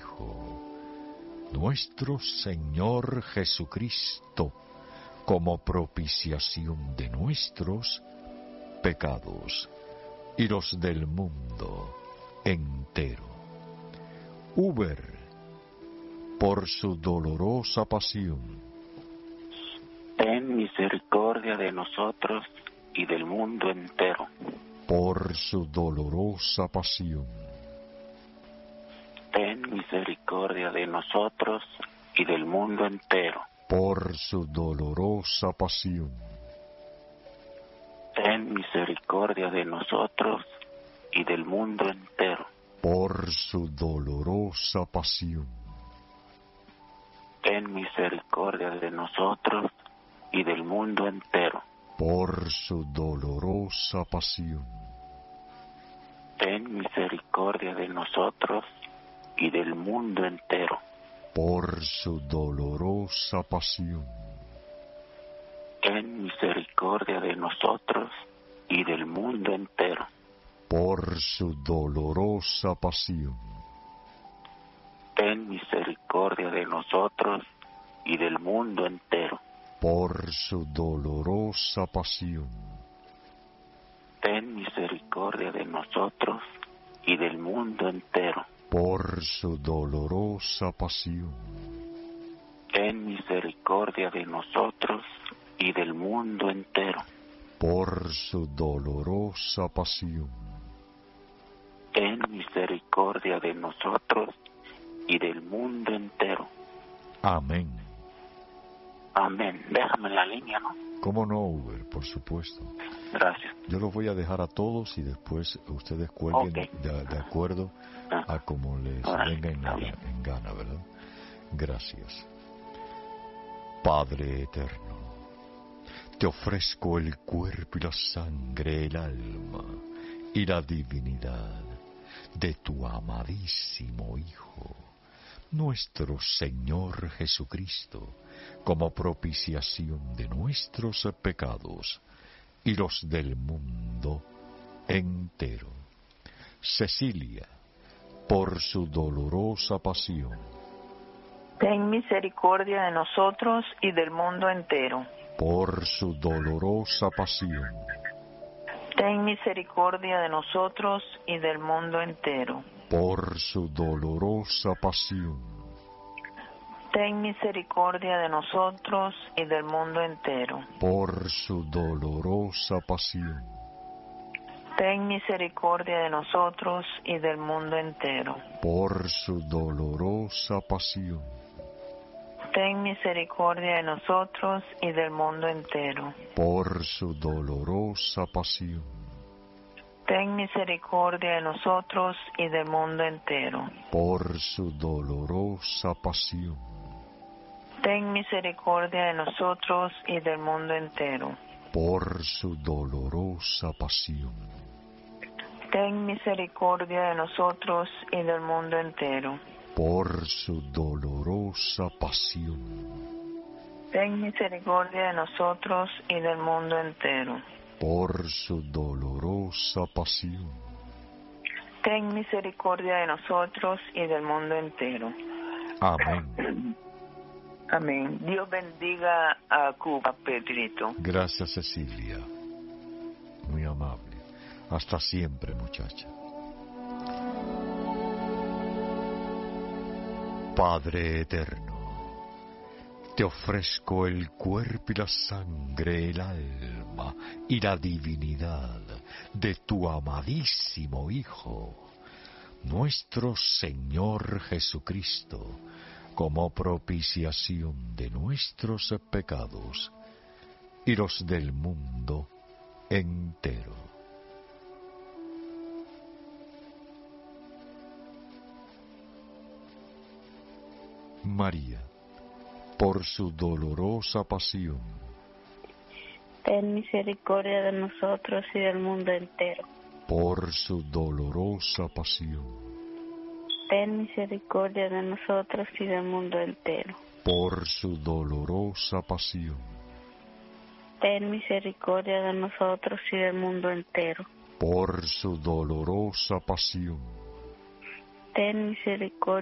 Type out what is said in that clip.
Hijo, nuestro Señor Jesucristo, como propiciación de nuestros pecados y los del mundo entero. Uber, por su dolorosa pasión, ten misericordia de nosotros y del mundo entero. Por su dolorosa pasión, ten misericordia de nosotros y del mundo entero. Por su dolorosa pasión, ten misericordia de nosotros y del mundo entero. Por su dolorosa pasión, ten misericordia de nosotros y del mundo entero. Por su dolorosa pasión, ten misericordia de nosotros y del mundo entero. Por su dolorosa pasión, ten misericordia de nosotros y del mundo entero. Por su dolorosa pasión, ten misericordia de nosotros y del mundo entero. Por su dolorosa pasión, ten misericordia de nosotros y del mundo entero. Por su dolorosa pasión, ten misericordia de nosotros y del mundo entero. Por su dolorosa pasión, ten misericordia de nosotros y del mundo entero. Amén. Amén. Déjame en la línea, ¿no? ¿Cómo no, Uber? Por supuesto. Gracias. Yo los voy a dejar a todos y después ustedes cuelguen de acuerdo a como les venga en gana, ¿verdad? Gracias. Padre eterno, te ofrezco el cuerpo y la sangre, el alma y la divinidad de tu amadísimo Hijo, nuestro Señor Jesucristo, como propiciación de nuestros pecados y los del mundo entero. Cecilia, por su dolorosa pasión, ten misericordia de nosotros y del mundo entero. Por su dolorosa pasión, ten misericordia de nosotros y del mundo entero. Por su dolorosa pasión, ten misericordia de nosotros y del mundo entero. Por su dolorosa pasión, ten misericordia de nosotros y del mundo entero. Por su dolorosa pasión, ten misericordia de nosotros y del mundo entero. Por su dolorosa pasión, ten misericordia de nosotros y del mundo entero. Por su dolorosa pasión, ten misericordia de nosotros y del mundo entero. Por su dolorosa pasión, ten misericordia de nosotros y del mundo entero. Por su dolorosa pasión, ten misericordia de nosotros y del mundo entero. Por su dolorosa pasión, ten misericordia de nosotros y del mundo entero. Amén. Amén. Dios bendiga a Cuba, Pedrito. Gracias, Cecilia. Muy amable. Hasta siempre, muchacha. Padre eterno, te ofrezco el cuerpo y la sangre, el alma y la divinidad de tu amadísimo Hijo, nuestro Señor Jesucristo, como propiciación de nuestros pecados y los del mundo entero. María, por su dolorosa pasión, ten misericordia de nosotros y del mundo entero. Por su dolorosa pasión, ten misericordia de nosotros y del mundo entero. Por su dolorosa pasión, ten misericordia de nosotros y del mundo entero. Por su dolorosa pasión, ten misericordia